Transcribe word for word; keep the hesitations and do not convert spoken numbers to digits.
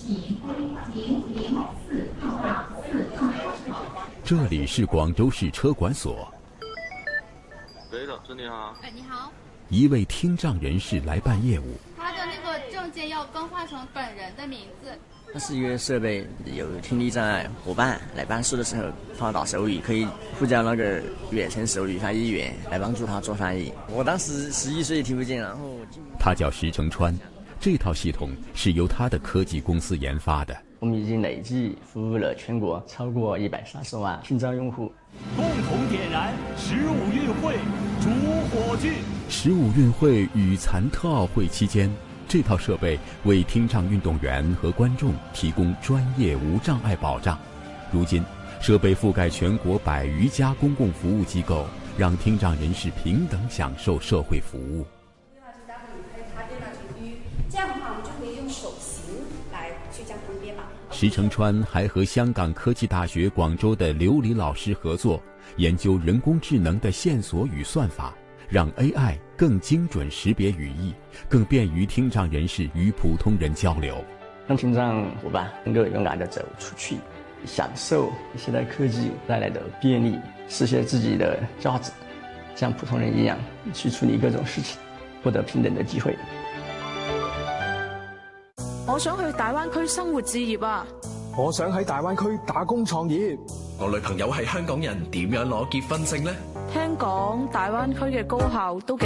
这里是广州市车管所。 喂，老师你好。 哎，你好。 一位听障人士来办业务。 他的那个证件要更换成本人的名字。 它是一个设备，有听力障碍伙伴来办事的时候放到手语，可以呼叫那个远程手语翻译员来帮助他做翻译。我当时十一岁听不见，然后他叫石成川，这套系统是由他的科技公司研发的。 我们已经累计服务了全国超过一百三十万听障用户。 共同点燃十五运会主火炬。 十五运会与残特奥会期间，这套设备为听障运动员和观众提供专业无障碍保障。如今，设备覆盖全国百余家公共服务机构，让听障人士平等享受社会服务。 这样的话，我们就可以用手型来去将它们编码。 石成川还和香港科技大学广州的刘黎老师合作，研究人工智能的线索与算法，让 A I 更精准识别语义，更便于听障人士与普通人交流， 让听障伙伴能够勇敢地走出去，享受现代科技带来的便利，实现自己的价值，像普通人一样去处理各种事情，获得平等的機會。 我想去大灣區生活置業啊！ 我想喺大灣區打工創業。 我女朋友係香港人，點樣攞結婚證呢？ 聽講大灣區嘅高校都幾